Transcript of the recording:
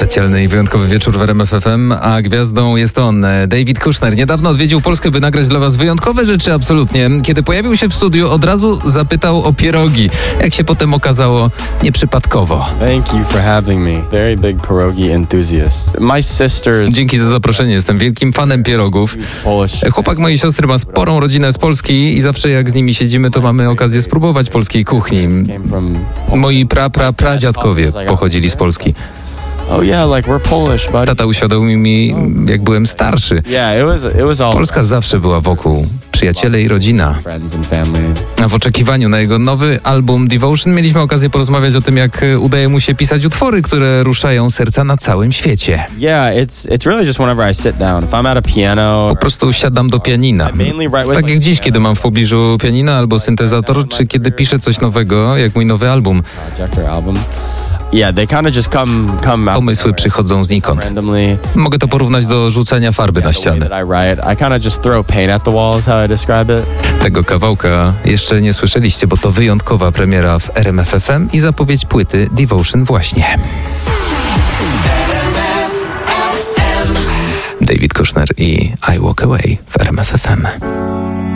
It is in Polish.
Specjalny i wyjątkowy wieczór w RMF FM, a gwiazdą jest on, David Kushner. Niedawno odwiedził Polskę, by nagrać dla was wyjątkowe rzeczy, absolutnie. Kiedy pojawił się w studiu, od razu zapytał o pierogi. Jak się potem okazało, nieprzypadkowo. Thank you for having me. Very big pierogi enthusiast. My sister... Dzięki za zaproszenie, jestem wielkim fanem pierogów. Chłopak mojej siostry ma sporą rodzinę z Polski i zawsze jak z nimi siedzimy, to mamy okazję spróbować polskiej kuchni. Moi pradziadkowie pochodzili z Polski. Oh yeah, like we're Polish, buddy. Tata uświadomił mi, jak byłem starszy. Polska zawsze była wokół. Przyjaciele i rodzina. A w oczekiwaniu na jego nowy album Devotion mieliśmy okazję porozmawiać o tym, jak udaje mu się pisać utwory, które ruszają serca na całym świecie. Po prostu siadam do pianina. Tak jak dziś, kiedy mam w pobliżu pianina albo syntezator, czy kiedy piszę coś nowego, jak mój nowy album. Pomysły przychodzą znikąd. Mogę to porównać do rzucania farby na ściany. Tego kawałka jeszcze nie słyszeliście, bo to wyjątkowa premiera w RMF FM i zapowiedź płyty Devotion właśnie. David Kushner i I Walk Away w RMF FM.